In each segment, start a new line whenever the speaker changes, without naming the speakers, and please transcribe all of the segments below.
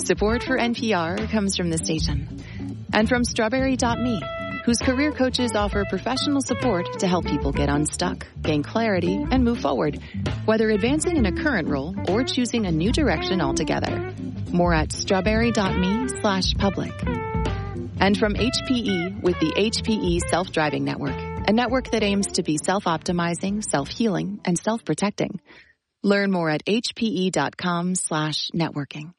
Support for NPR comes from the station and from Strawberry.me, whose career coaches offer professional support to help people get unstuck, gain clarity, and move forward, whether advancing in a current role or choosing a new direction altogether. More at strawberry.me/public. And from HPE with the HPE Self-Driving Network, a network that aims to be self-optimizing, self-healing, and self-protecting. Learn more at hpe.com/networking.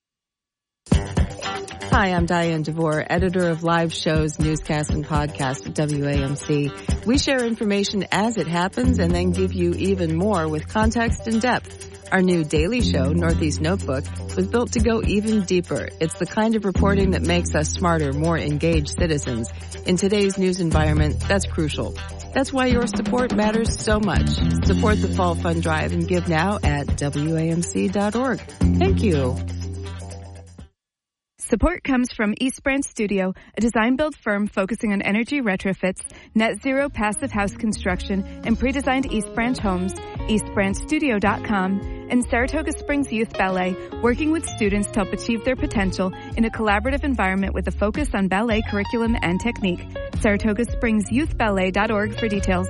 Hi, I'm Diane DeVore, editor of live shows, newscasts, and podcasts at WAMC. We share information as it happens and then give you even more with context and depth. Our new daily show, Northeast Notebook, was built to go even deeper. It's the kind of reporting that makes us smarter, more engaged citizens. In today's news environment, that's crucial. That's why your support matters so much. Support the Fall Fund Drive and give now at WAMC.org. Thank you.
Support comes from East Branch Studio, a design-build firm focusing on energy retrofits, net zero passive house construction, and pre-designed East Branch homes, eastbranchstudio.com, and Saratoga Springs Youth Ballet, working with students to help achieve their potential in a collaborative environment with a focus on ballet curriculum and technique. SaratogaSpringsYouthBallet.org for details.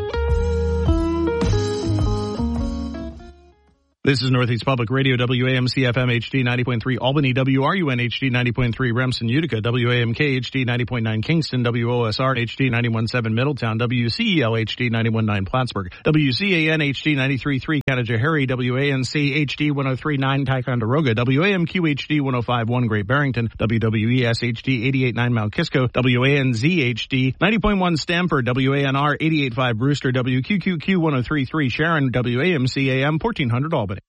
This is Northeast Public Radio, WAMC FM HD 90.3 Albany, WRUN HD 90.3 Remsen, Utica, WAMK HD 90.9 Kingston, WOSR HD 91.7 Middletown, WCEL HD 91.9 Plattsburgh, WCAN HD 93.3 Canajoharie, WANC HD 103.9 Ticonderoga, WAMQ HD 105.1 Great Barrington, WWES HD 88.9 Mount Kisco, WANZ HD 90.1 Stamford, WANR 88.5 Brewster, WQQQ 103.3 Sharon, WAMC AM 1400 Albany.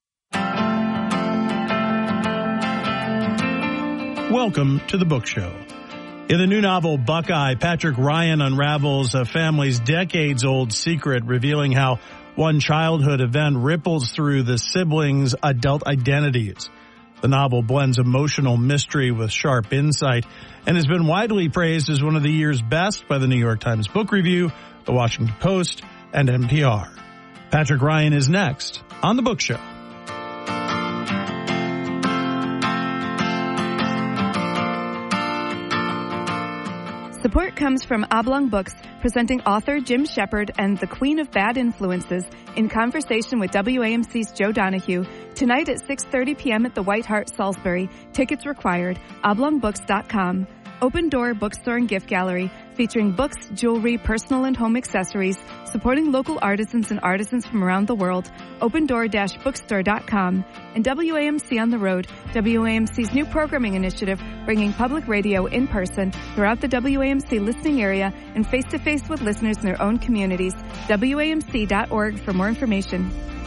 Welcome to the Book Show. In the new novel Buckeye, Patrick Ryan unravels a family's decades-old secret, revealing how one childhood event ripples through the siblings' adult identities. The novel blends emotional mystery with sharp insight and has been widely praised as one of the year's best by the New York Times Book Review, the Washington Post, and NPR. Patrick Ryan is next on the Book Show.
Support comes from Oblong Books, presenting author Jim Shepard and The Queen of Bad Influences in conversation with WAMC's Joe Donahue tonight at 6:30 p.m. at the White Hart, Salisbury. Tickets required. oblongbooks.com. Open Door Bookstore and Gift Gallery, featuring books, jewelry, personal and home accessories, supporting local artisans and artisans from around the world. opendoor-bookstore.com. And WAMC on the Road, WAMC's new programming initiative, bringing public radio in person throughout the WAMC listening area and face-to-face with listeners in their own communities. WAMC.org for more information.